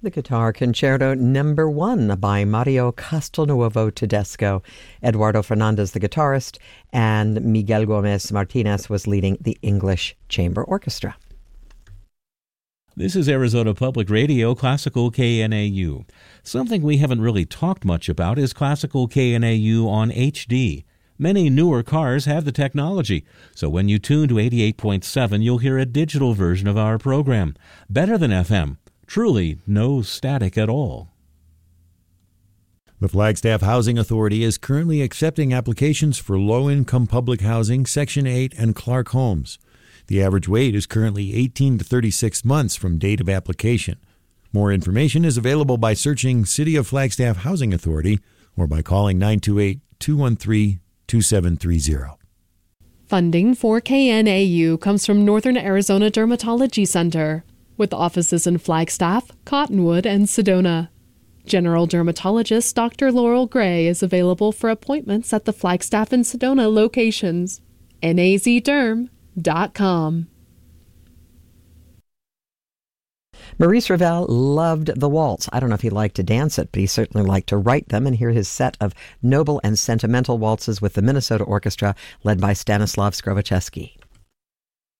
The Guitar Concerto Number 1 by Mario Castelnuovo Tedesco. Eduardo Fernandez, the guitarist, and Miguel Gomez Martinez was leading the English Chamber Orchestra. This is Arizona Public Radio, Classical KNAU. Something we haven't really talked much about is Classical KNAU on HD. Many newer cars have the technology, so when you tune to 88.7, you'll hear a digital version of our program. Better than FM. Truly no static at all. The Flagstaff Housing Authority is currently accepting applications for low-income public housing, Section 8, and Clark homes. The average wait is currently 18 to 36 months from date of application. More information is available by searching City of Flagstaff Housing Authority or by calling 928-213-2730. Funding for KNAU comes from Northern Arizona Dermatology Center, with offices in Flagstaff, Cottonwood, and Sedona. General dermatologist Dr. Laurel Gray is available for appointments at the Flagstaff and Sedona locations. nazderm.com. Maurice Ravel loved the waltz. I don't know if he liked to dance it, but he certainly liked to write them. And here his set of noble and sentimental waltzes with the Minnesota Orchestra led by Stanislav Skrovacheski.